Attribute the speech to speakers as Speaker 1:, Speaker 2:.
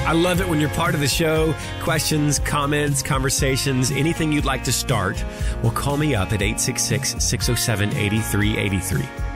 Speaker 1: I love it when you're part of the show. Questions, comments, conversations, anything you'd like to start, well, call me up at 866-607-8383.